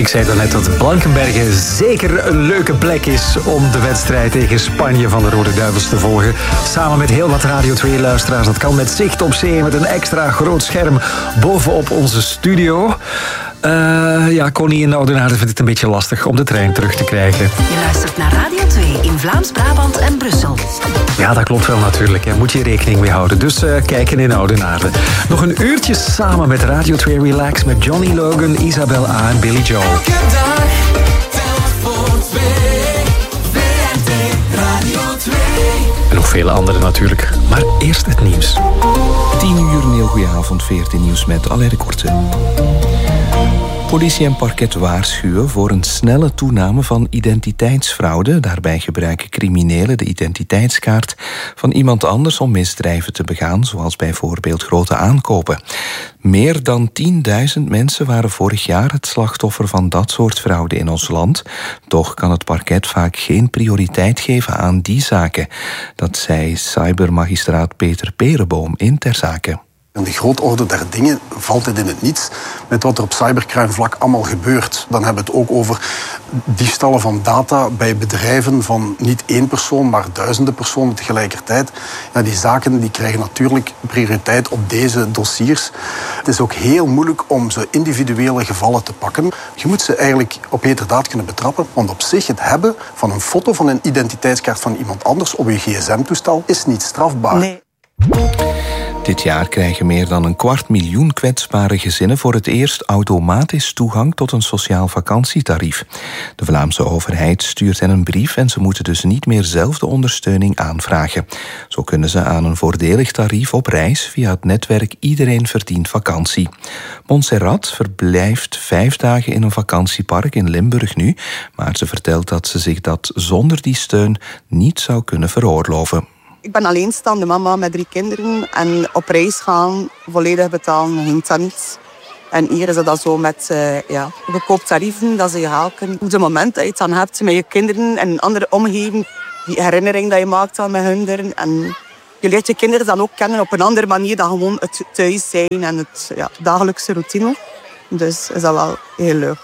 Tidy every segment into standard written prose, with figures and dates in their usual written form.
Ik zei daarnet dat Blankenberge zeker een leuke plek is om de wedstrijd tegen Spanje van de Rode Duivels te volgen. Samen met heel wat Radio 2-luisteraars. Dat kan met zicht op zee, met een extra groot scherm bovenop onze studio. Connie in Oudenaarde vindt het een beetje lastig om de trein terug te krijgen. Je luistert naar Radio 2 in Vlaams-Brabant en Brussel. Ja, dat klopt wel natuurlijk. Daar moet je rekening mee houden. Dus kijken in Oudenaarde. Nog een uurtje samen met Radio 2 Relax met Johnny Logan, Isabel A. en Billy Joel. Elke dag, telt voor 2. VRT Radio 2. En nog vele anderen natuurlijk. Maar eerst het nieuws. 10 uur, een heel goede avond. VRT Nieuws met Alain Korte. Politie en parket waarschuwen voor een snelle toename van identiteitsfraude. Daarbij gebruiken criminelen de identiteitskaart van iemand anders om misdrijven te begaan, zoals bijvoorbeeld grote aankopen. Meer dan 10.000 mensen waren vorig jaar het slachtoffer van dat soort fraude in ons land. Toch kan het parket vaak geen prioriteit geven aan die zaken. Dat zei cybermagistraat Peter Perenboom in Ter Zake. In de grootorde der dingen valt het in het niets met wat er op cybercrime-vlak allemaal gebeurt. Dan hebben we het ook over diefstallen van data bij bedrijven van niet één persoon, maar duizenden personen tegelijkertijd. Ja, die zaken die krijgen natuurlijk prioriteit op deze dossiers. Het is ook heel moeilijk om zo individuele gevallen te pakken. Je moet ze eigenlijk op heterdaad kunnen betrappen, want op zich het hebben van een foto van een identiteitskaart van iemand anders op je gsm-toestel is niet strafbaar. Nee. Dit jaar krijgen meer dan 250.000 kwetsbare gezinnen voor het eerst automatisch toegang tot een sociaal vakantietarief. De Vlaamse overheid stuurt hen een brief en ze moeten dus niet meer zelf de ondersteuning aanvragen. Zo kunnen ze aan een voordelig tarief op reis via het netwerk Iedereen Verdient Vakantie. Montserrat verblijft 5 dagen in een vakantiepark in Limburg nu, maar ze vertelt dat ze zich dat zonder die steun niet zou kunnen veroorloven. Ik ben alleenstaande mama met 3 kinderen en op reis gaan, volledig betalen, ging dat niet. En hier is dat zo met goedkoop tarieven, dat ze je helpen. Op het moment dat je het dan hebt met je kinderen en een andere omgeving, die herinnering dat je maakt aan met hun. En je leert je kinderen dan ook kennen op een andere manier dan gewoon het thuis zijn en het dagelijkse routine. Dus is dat wel heel leuk.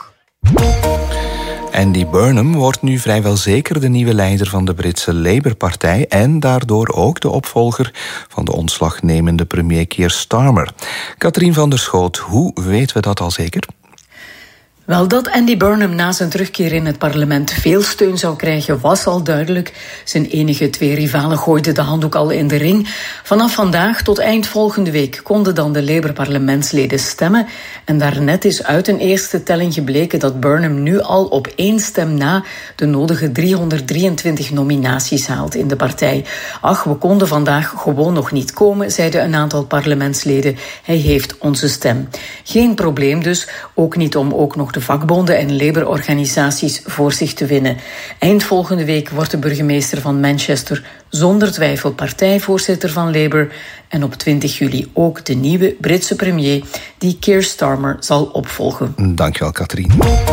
Andy Burnham wordt nu vrijwel zeker de nieuwe leider van de Britse Labour-partij en daardoor ook de opvolger van de ontslagnemende premier Keir Starmer. Katrien van der Schoot, hoe weten we dat al zeker? Wel, dat Andy Burnham na zijn terugkeer in het parlement veel steun zou krijgen, was al duidelijk. Zijn enige 2 rivalen gooiden de handdoek al in de ring. Vanaf vandaag tot eind volgende week konden dan de Labour-parlementsleden stemmen. En daarnet is uit een eerste telling gebleken dat Burnham nu al op 1 stem na de nodige 323 nominaties haalt in de partij. Ach, we konden vandaag gewoon nog niet komen, zeiden een aantal parlementsleden. Hij heeft onze stem. Geen probleem dus, ook niet om ook nog de vakbonden en Labour-organisaties voor zich te winnen. Eind volgende week wordt de burgemeester van Manchester zonder twijfel partijvoorzitter van Labour en op 20 juli ook de nieuwe Britse premier die Keir Starmer zal opvolgen. Dankjewel, Katrien.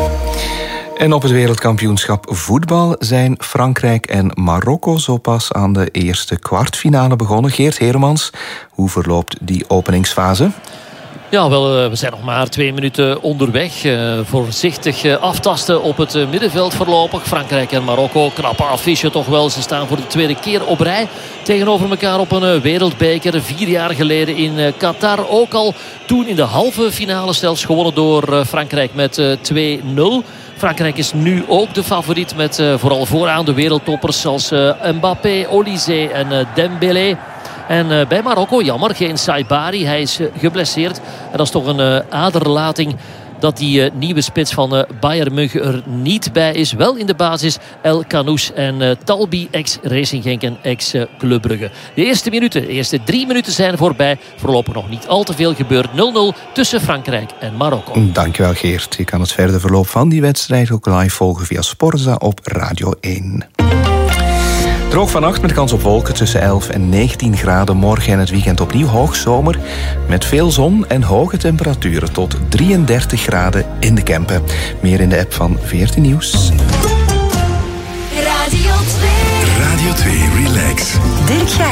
En op het wereldkampioenschap voetbal zijn Frankrijk en Marokko zo pas aan de eerste kwartfinale begonnen. Geert Heremans, hoe verloopt die openingsfase? Ja, wel, we zijn nog maar 2 minuten onderweg. Voorzichtig aftasten op het middenveld voorlopig. Frankrijk en Marokko, knappe affiche toch wel. Ze staan voor de 2e keer op rij tegenover elkaar op een wereldbeker. 4 jaar geleden in Qatar. Ook al toen in de halve finale zelfs gewonnen door Frankrijk met 2-0. Frankrijk is nu ook de favoriet met vooral vooraan de wereldtoppers zoals Mbappé, Olysée en Dembélé. En bij Marokko, jammer, geen Saibari. Hij is geblesseerd. En dat is toch een aderlating dat die nieuwe spits van Bayern München er niet bij is. Wel in de basis El Kanous en Talbi, ex-Racing Genk en ex-Club Brugge. De eerste 3 minuten zijn voorbij. Voorlopig nog niet al te veel gebeurd. 0-0 tussen Frankrijk en Marokko. Dankjewel, Geert. Je kan het verder verloop van die wedstrijd ook live volgen via Sporza op Radio 1. Droog vannacht met kans op wolken tussen 11 en 19 graden. Morgen en het weekend opnieuw hoogzomer met veel zon en hoge temperaturen tot 33 graden in de Kempen. Meer in de app van VRT Nieuws. Radio 2. Radio 2 Relax. Dirk Gijs.